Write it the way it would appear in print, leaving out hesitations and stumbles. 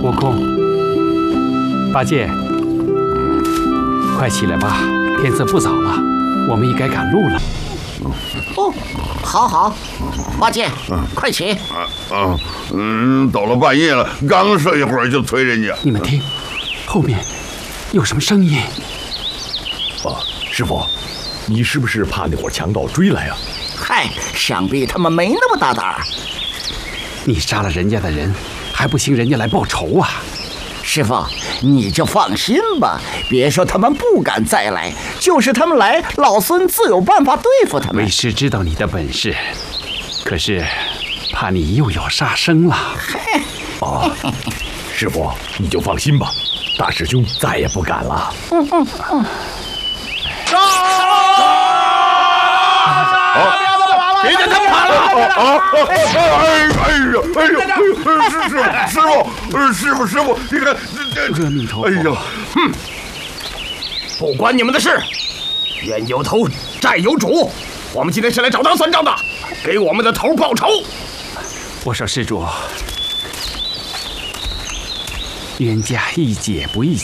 悟空，八戒，快起来吧，天色不早了，我们也该赶路了。 哦，好，八戒，快起！ 到了半夜了，刚睡一会儿就催人家。 你们听，后面有什么声音？ 师傅，你是不是怕那伙强盗追来啊？ 嗨，想必他们没那么大胆儿。 你杀了人家的人，还不行人家来报仇啊？ 师傅，你就放心吧，别说他们不敢再来，就是他们来，老孙自有办法对付他们。 为师知道你的本事，可是怕你又要杀生了。 师傅，你就放心吧，大师兄再也不敢了。 别让他跑了！师傅，你看阿弥陀佛！ 哎呀， 不关你们的事，冤有头，债有主。我们今天是来找他算账的，给我们的头报仇。 我说施主，冤家宜解不宜